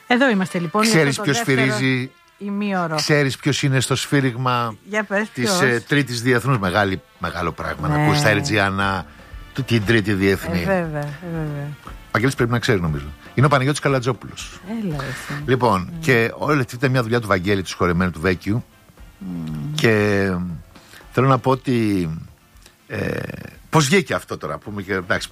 Εδώ είμαστε λοιπόν. Ξέρεις ποιος σφυρίζει? Ημίωρο. Ξέρεις ποιος είναι στο σφύριγμα της Τρίτης Διεθνούς? Μεγάλο πράγμα. Να ακούς τα Ερτζιανά την Τρίτη Διεθνή. Βέβαια. Αγγέλης πρέπει να ξέρει, νομίζω. Είναι ο Παναγιώτης Καλατζόπουλος. Έλα, εσύ. Λοιπόν, και όλη αυτή ήταν μια δουλειά του Βαγγέλη, του συγχωρεμένου του Βέκιου. Και θέλω να πω ότι πώς βγήκε αυτό τώρα, πούμε και εντάξει,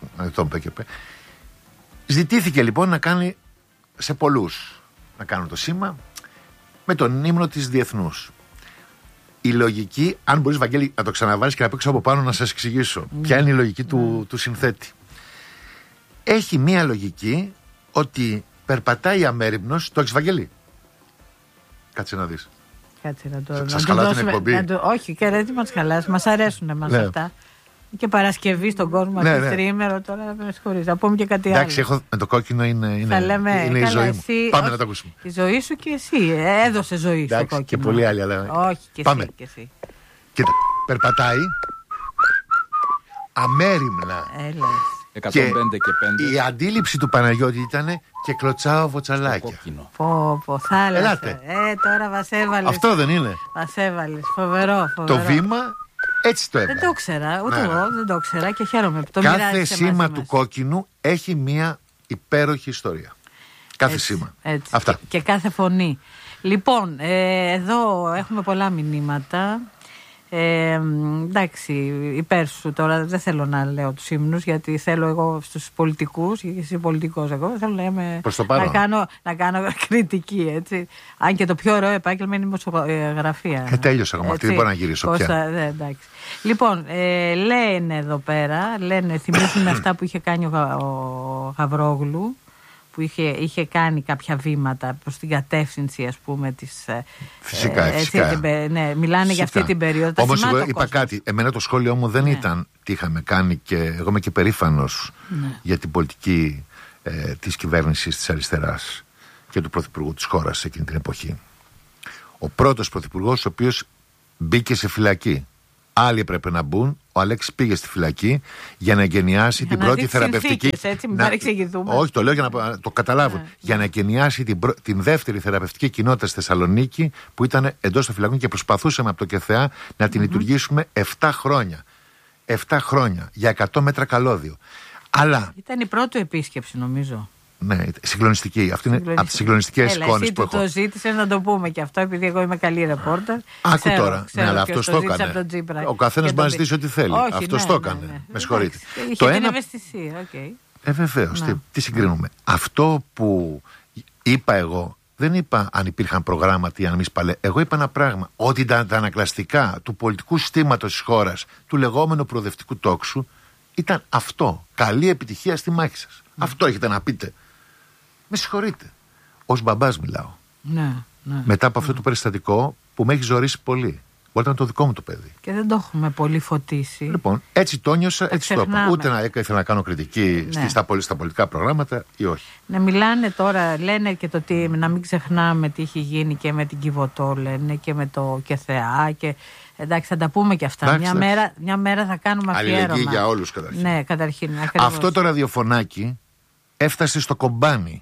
ζητήθηκε λοιπόν να κάνει σε πολλούς να κάνουν το σήμα με τον ύμνο της Διεθνούς. Η λογική, αν μπορείς Βαγγέλη να το ξαναβάλεις και να παίξω από πάνω να σας εξηγήσω ποια είναι η λογική του συνθέτη. Έχει μία λογική ότι περπατάει αμέριμνος. Το έχεις Βαγγέλη? Κάτσε να δεις. Κάτσε να το σας χαλάω την εκπομπή. Όχι, και δεν μας χαλάσει, μας αρέσουν εμάς αυτά. Και Παρασκευή στον κόσμο, τρίμερο, τώρα με συγχωρείς. Θα πούμε και κάτι άλλο. Εντάξει, με το κόκκινο είναι η ζωή μου. Πάμε να το ακούσουμε. Η ζωή σου και εσύ. Έδωσε ζωή στο κόκκινο. Και πολλοί άλλοι, αλλά. Όχι, και πάμε. Εσύ. Κοίτα, περπατάει αμέριμνα. Έλα. 105 και 5. Η αντίληψη του Παναγιώτη ήταν και κλωτσάω βοτσαλάκια. Πω, θάλασσα. Ελάτε. Τώρα μας έβαλες. Αυτό δεν είναι? Μας έβαλες. Φοβερό. Το βήμα έτσι το έβαλε. Δεν το ξέρα, ούτε εγώ δεν το ξέρα και χαίρομαι που το κάθε σήμα του κόκκινου έχει μία υπέροχη ιστορία. Κάθε σήμα. Έτσι. Αυτά. Και κάθε φωνή. Λοιπόν, εδώ έχουμε πολλά μηνύματα. Εντάξει, υπέρ σου τώρα, δεν θέλω να λέω τους ύμνους, γιατί θέλω εγώ στους πολιτικούς, γιατί είσαι πολιτικός εγώ, θέλω να κάνω κριτική, έτσι. Αν και το πιο ωραίο επάγγελμα είναι η δημοσιογραφία. Τέλειωσα εγώ, αυτή δεν μπορώ να γυρίσω πια. Εντάξει. Λοιπόν, λένε εδώ πέρα, θυμίζουν αυτά που είχε κάνει ο Γαβρόγλου, που είχε κάνει κάποια βήματα προς την κατεύθυνση, ας πούμε, της... Φυσικά. Ναι, μιλάνε για αυτή την περίοδο. Όμως εγώ είπα κάτι, εμένα το σχόλιο μου δεν ήταν τι είχαμε κάνει, και εγώ είμαι και περήφανος για την πολιτική της κυβέρνησης της αριστεράς και του πρωθυπουργού της χώρας εκείνη την εποχή. Ο πρώτος πρωθυπουργός ο οποίος μπήκε σε φυλακή. Άλλοι έπρεπε να μπουν. Ο Αλέξης πήγε στη φυλακή για να εγκαινιάσει την πρώτη θεραπευτική. Έτσι, μην παρεξηγηθούμε. Όχι, το λέω για να το καταλάβω. Για να εγκαινιάσει την δεύτερη θεραπευτική κοινότητα στη Θεσσαλονίκη, που ήταν εντός των φυλακών, και προσπαθούσαμε από το ΚΕΘΕΑ να την λειτουργήσουμε 7 χρόνια. 7 χρόνια για 100 μέτρα καλώδιο. Αλλά. Ήταν η πρώτη επίσκεψη, νομίζω. Ναι, συγκλονιστική. Αυτή είναι από τις συγκλονιστικές εικόνες που έχω. Το ζήτησε να το πούμε και αυτό, επειδή εγώ είμαι καλή ρεπόρτερ. Άκου τώρα. Ναι, αλλά αυτό το έκανε. Ο καθένας μπορεί να ζητήσει ό,τι θέλει. Αυτό το έκανε. Με συγχωρείτε. Είχε την ευαισθησία. Βεβαίως. Τι συγκρίνουμε. Αυτό που είπα εγώ, δεν είπα αν υπήρχαν προγράμματα ή αν εμείς παλέ. Εγώ είπα ένα πράγμα. Ότι τα ανακλαστικά του πολιτικού συστήματος της χώρας, του λεγόμενου προοδευτικού τόξου, ήταν αυτό. Καλή επιτυχία στη μάχη σας. Αυτό έχετε να πείτε. Με συγχωρείτε. Ως μπαμπάς μιλάω. Ναι. Μετά από αυτό το περιστατικό που με έχει ζωρίσει πολύ. Μπορεί να ήταν το δικό μου το παιδί. Και δεν το έχουμε πολύ φωτίσει. Λοιπόν, έτσι το νιώσα, έτσι το είπα. Ούτε να ήθελα να κάνω κριτική στα πολιτικά προγράμματα ή όχι. Ναι, μιλάνε τώρα, λένε και το τι, να μην ξεχνάμε τι έχει γίνει και με την Κιβωτό, λένε, και με το ΚΕΘΕΑ. Και εντάξει, θα τα πούμε και αυτά. Μια μέρα θα κάνουμε αφιέρωμα. Αλληλεγγύη για όλους καταρχήν. Ναι, καταρχήν. Αυτό το ραδιοφωνάκι έφτασε στο κομπάνι.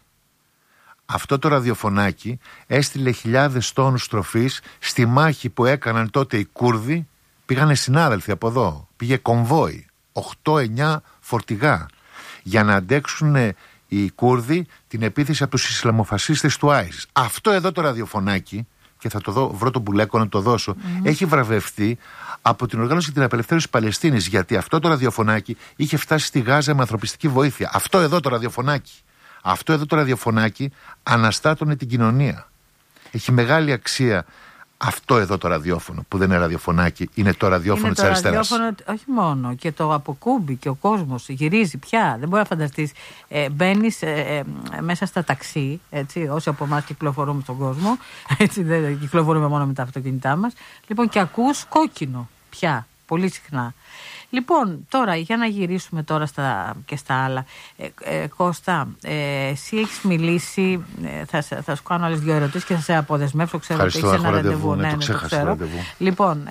Αυτό το ραδιοφωνάκι έστειλε χιλιάδες τόνους τροφής στη μάχη που έκαναν τότε οι Κούρδοι. Πήγανε συνάδελφοι από εδώ. Πήγε κομβόι, 8-9 φορτηγά, για να αντέξουν οι Κούρδοι την επίθεση από τους Ισλαμοφασίστες του Άισις. Αυτό εδώ το ραδιοφωνάκι, και θα το βρω τον μπουλέκο να το δώσω, έχει βραβευτεί από την Οργάνωση για την Απελευθέρωση της Παλαιστίνης, γιατί αυτό το ραδιοφωνάκι είχε φτάσει στη Γάζα με ανθρωπιστική βοήθεια. Αυτό εδώ το ραδιοφωνάκι. Αυτό εδώ το ραδιοφωνάκι αναστάτωνε την κοινωνία. Έχει μεγάλη αξία αυτό εδώ το ραδιόφωνο, που δεν είναι ραδιοφωνάκι, είναι το ραδιόφωνο της αριστεράς. Όχι μόνο, και το αποκούμπι και ο κόσμος γυρίζει πια. Δεν μπορεί να φανταστείς. Μπαίνεις μέσα στα ταξί, έτσι, όσοι από εμάς κυκλοφορούμε στον κόσμο, έτσι, δεν κυκλοφορούμε μόνο με τα αυτοκίνητά μας. Λοιπόν, και ακούς κόκκινο πια, πολύ συχνά. Λοιπόν, τώρα για να γυρίσουμε τώρα και στα άλλα. Κώστα, εσύ έχεις μιλήσει, θα σου κάνω άλλες 2 ερωτήσεις και θα σε αποδεσμεύσω. Ξέρω ότι έχεις ένα ραντεβού. Ναι, το ξέχασα το ραντεβού. Λοιπόν,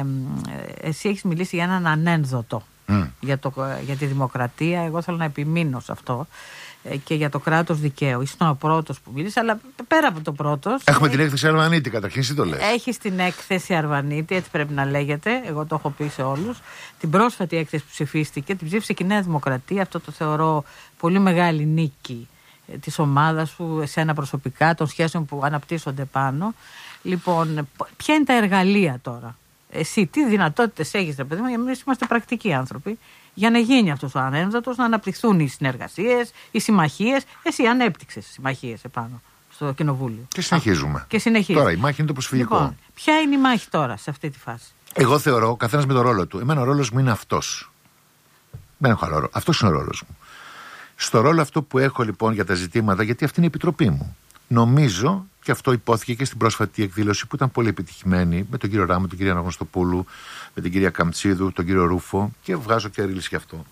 εσύ έχεις μιλήσει για έναν ανένδοτο για τη δημοκρατία. Εγώ θέλω να επιμείνω σε αυτό. και για το κράτος δικαίου. Ήσουν ο πρώτος που μίλησε, αλλά πέρα από το πρώτος. Έχουμε την έκθεση Αρβανίτη, καταρχήν, εσύ το λες. Έχει την έκθεση Αρβανίτη, έτσι πρέπει να λέγεται. Εγώ το έχω πει σε όλους. Την πρόσφατη έκθεση που ψηφίστηκε, την ψήφισε και η Νέα Δημοκρατία. Αυτό το θεωρώ πολύ μεγάλη νίκη της ομάδας σου, εσένα προσωπικά, των σχέσεων που αναπτύσσονται πάνω. Λοιπόν, ποια είναι τα εργαλεία τώρα? Εσύ τι δυνατότητες έχεις, ρε παιδί μου, γιατί εμείς είμαστε πρακτικοί άνθρωποι, για να γίνει αυτός ο ανέμβατος, να αναπτυχθούν οι συνεργασίες, οι συμμαχίες. Εσύ ανέπτυξες συμμαχίες επάνω στο Κοινοβούλιο. Και συνεχίζουμε. Συνεχίζουμε. Τώρα η μάχη είναι το προσφυγικό. Λοιπόν, ποια είναι η μάχη τώρα σε αυτή τη φάση? Εγώ θεωρώ, ο καθένας με τον ρόλο του. Εμένα ο ρόλος μου είναι αυτός. Δεν έχω άλλο ρόλο. Αυτός είναι ο ρόλος μου. Στο ρόλο αυτό που έχω λοιπόν για τα ζητήματα, γιατί αυτή είναι η επιτροπή μου. Νομίζω, και αυτό υπόθηκε και στην πρόσφατη εκδήλωση που ήταν πολύ επιτυχημένη, με τον κύριο Ράμο, τον κύριο Αναγνωστοπούλου, με την κυρία Καμτσίδου, τον κύριο Ρούφο, και βγάζω και ρίλης γι' αυτό,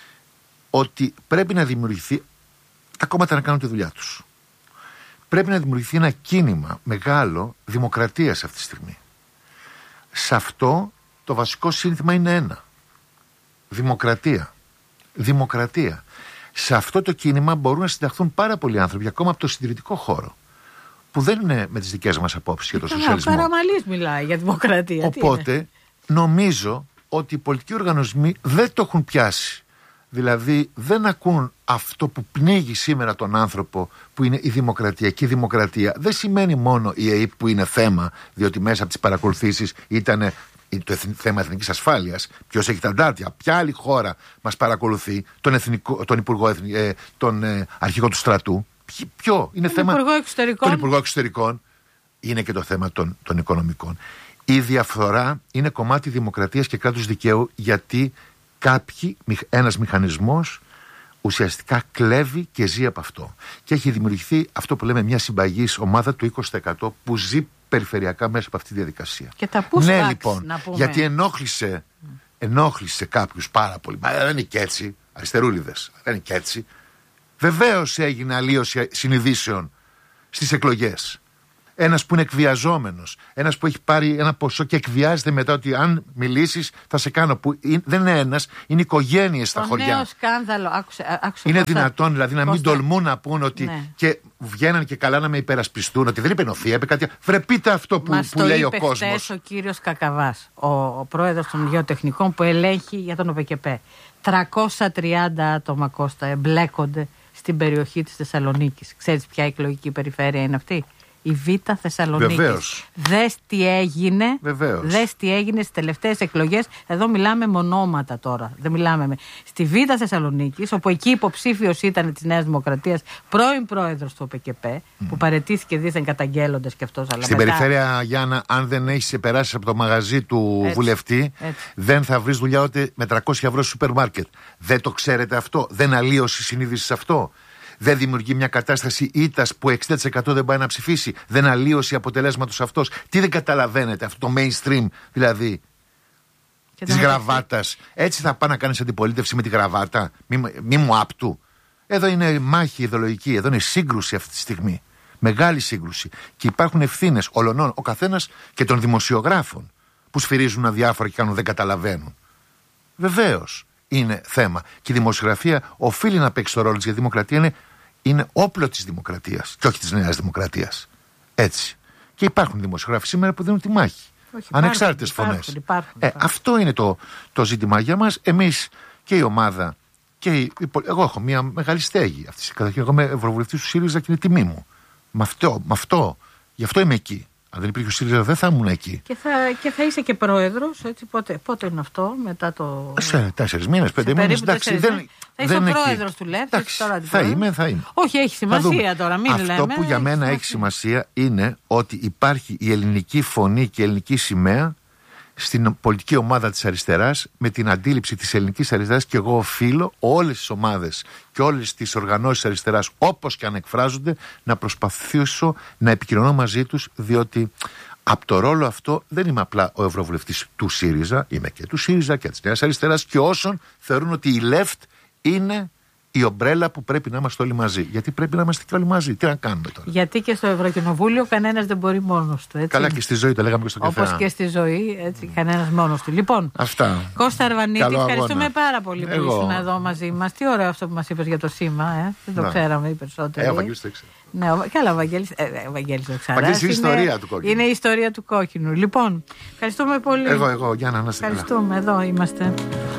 ότι πρέπει να δημιουργηθεί, τα κόμματα να κάνουν τη δουλειά τους. Πρέπει να δημιουργηθεί ένα κίνημα μεγάλο δημοκρατίας αυτή τη στιγμή. Σε αυτό το βασικό σύνθημα είναι ένα. Δημοκρατία. Δημοκρατία. Σε αυτό το κίνημα μπορούν να συνταχθούν πάρα πολλοί άνθρωποι, ακόμα από το συντηρητικό χώρο, που δεν είναι με τις δικές μας απόψεις για τον σοσιαλισμό. Καραμαλής μιλάει για δημοκρατία. Οπότε νομίζω ότι οι πολιτικοί οργανισμοί δεν το έχουν πιάσει. Δηλαδή δεν ακούν αυτό που πνίγει σήμερα τον άνθρωπο, που είναι η δημοκρατία. Και η δημοκρατία δεν σημαίνει μόνο η ΕΕΠ που είναι θέμα, διότι μέσα από τις παρακολουθήσεις ήταν το θέμα εθνικής ασφάλειας. Ποιος έχει τα ντάτια, ποια άλλη χώρα μας παρακολουθεί, τον Υπουργό, τον Αρχηγό του Στρατού. Ποιο είναι θέμα? Τον Υπουργό Εξωτερικών. Είναι και το θέμα των οικονομικών. Η διαφθορά είναι κομμάτι δημοκρατίας και κράτους δικαίου, γιατί ένας μηχανισμός ουσιαστικά κλέβει και ζει από αυτό. Και έχει δημιουργηθεί αυτό που λέμε μια συμπαγής ομάδα του 20% που ζει περιφερειακά μέσα από αυτή τη διαδικασία. Και τα push ναι, backs, λοιπόν, να πούμε. γιατί ενόχλησε κάποιους πάρα πολύ. Μα δεν είναι και έτσι, αριστερούλιδες. Δεν είναι και έτσι. Βεβαίως έγινε αλλίωση συνειδήσεων στις εκλογές. Ένας που είναι εκβιαζόμενος, ένας που έχει πάρει ένα ποσό και εκβιάζεται μετά ότι αν μιλήσεις θα σε κάνω. Που δεν είναι ένας, είναι οικογένειες στα χωριά. Το νέο σκάνδαλο, άκουσε είναι δυνατόν δηλαδή να μην τολμούν να πούν ότι. Ναι. Και βγαίναν και καλά να με υπερασπιστούν, ότι δεν είπε νοθεία, είπε κάτι. Βρε, πείτε αυτό που λέει ο κόσμος. Μας το είπε χθες ο κύριος Κακαβάς, ο πρόεδρος των γεωτεχνικών που ελέγχει για τον ΟΠΕΚΕΠΕ. 330 άτομα, Κώστα, εμπλέκονται στην περιοχή της Θεσσαλονίκης. Ξέρεις ποια εκλογική περιφέρεια είναι αυτή? Η Β' Θεσσαλονίκης. Βεβαίως. Δες τι έγινε. Δες τι έγινε στις τελευταίες εκλογές. Εδώ μιλάμε μονόματα τώρα. Δεν μιλάμε στη Β' Θεσσαλονίκης, όπου εκεί υποψήφιος ήταν της Νέας Δημοκρατίας, πρώην πρόεδρος του ΟΠΕΚΕΠΕ, που παραιτήθηκε δίθεν καταγγέλλοντας και αυτός. Αλλά στην περιφέρεια, Γιάννα, αν δεν έχεις περάσει από το μαγαζί του βουλευτή, δεν θα βρεις δουλειά ούτε με 300 ευρώ στο σούπερ μάρκετ. Δεν το ξέρετε αυτό? Δεν αλλίωσε η συνείδηση αυτό? Δεν δημιουργεί μια κατάσταση ήττας που 60% δεν πάει να ψηφίσει? Δεν αλλίωσε αποτελέσματος αυτός? Τι δεν καταλαβαίνετε? Αυτό το mainstream δηλαδή της γραβάτας. Έτσι θα πάει να κάνεις αντιπολίτευση με τη γραβάτα? Μη μου άπτου. Εδώ είναι μάχη ιδεολογική, εδώ είναι σύγκρουση αυτή τη στιγμή. Μεγάλη σύγκρουση. Και υπάρχουν ευθύνες ολονών, ο καθένας και των δημοσιογράφων που σφυρίζουν αδιάφορα και κάνουν δεν καταλαβαίνουν. Βεβαίως είναι θέμα. Και η δημοσιογραφία οφείλει να παίξει το ρόλο της, γιατί η δημοκρατία είναι όπλο της δημοκρατίας και όχι της νέας δημοκρατίας. Έτσι. Και υπάρχουν δημοσιογράφοι σήμερα που δίνουν τη μάχη. Ανεξάρτητες φωνές. Αυτό είναι το ζήτημα για μας. Εμείς και η ομάδα. Εγώ έχω μια μεγάλη στέγη. Καταρχήν, εγώ είμαι ευρωβουλευτής του ΣΥΡΙΖΑ και είναι τιμή μου. Γι' αυτό είμαι εκεί. Αν δεν υπήρχε ο ΣΥΡΙΖΑ, δεν θα ήμουν εκεί. Και θα είσαι και πρόεδρος, έτσι. Πότε είναι αυτό, μετά το. Σε 4 μήνες, 5 μήνες. Εντάξει, θα είσαι ο πρόεδρος του ΛΕΦ. Θα είμαι. Όχι, έχει σημασία τώρα, μην λέμε. Αυτό που για μένα έχει σημασία είναι ότι υπάρχει η ελληνική φωνή και η ελληνική σημαία στην πολιτική ομάδα της αριστεράς, με την αντίληψη της ελληνικής αριστεράς, και εγώ οφείλω όλες τις ομάδες και όλες τις οργανώσεις αριστεράς, όπως και αν εκφράζονται, να προσπαθήσω να επικοινωνώ μαζί τους, διότι από το ρόλο αυτό δεν είμαι απλά ο ευρωβουλευτής του ΣΥΡΙΖΑ, είμαι και του ΣΥΡΙΖΑ και της Νέας Αριστεράς και όσων θεωρούν ότι η left είναι η ομπρέλα που πρέπει να είμαστε όλοι μαζί. Γιατί πρέπει να είμαστε και όλοι μαζί. Τι να κάνουμε τώρα. Γιατί και στο Ευρωκοινοβούλιο κανένας δεν μπορεί μόνος του. Έτσι. Καλά, και στη ζωή, το λέγαμε και στο καφέ. Όπως και στη ζωή, έτσι, κανένας μόνος του. Λοιπόν, αυτά. Κώστα Αρβανίτη, ευχαριστούμε πάρα πολύ που ήσουν εδώ μαζί μας. Τι ωραίο αυτό που μας είπες για το σήμα, δεν το ξέραμε οι περισσότεροι. Ο Βαγγέλης το ήξερε. Ναι, καλά, ο Βαγγέλης το ξέρει. Είναι η ιστορία του κόκκινου. Είναι η ιστορία του κόκκινου. Λοιπόν, ευχαριστούμε πολύ. Εγώ, Γιάννα, να είστε καλά. Ευχαριστούμε, εδώ είμαστε.